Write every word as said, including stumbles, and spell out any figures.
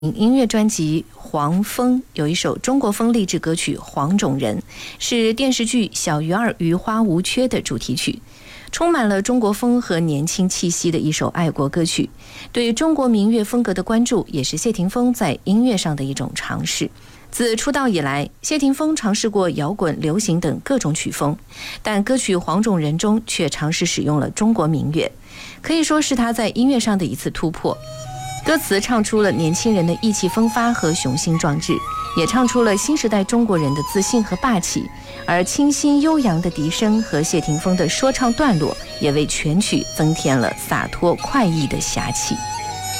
音乐专辑《黄蜂》有一首中国风励志歌曲《黄种人》，是电视剧《小鱼儿鱼花无缺》的主题曲，充满了中国风和年轻气息的一首爱国歌曲。对于中国民乐风格的关注，也是谢霆锋在音乐上的一种尝试。自出道以来，谢霆锋尝试过摇滚、流行等各种曲风，但歌曲《黄种人》中却尝试使用了中国民乐，可以说是他在音乐上的一次突破。歌词唱出了年轻人的意气风发和雄心壮志，也唱出了新时代中国人的自信和霸气，而清新悠扬的笛声和谢霆锋的说唱段落也为全曲增添了洒脱快意的侠气。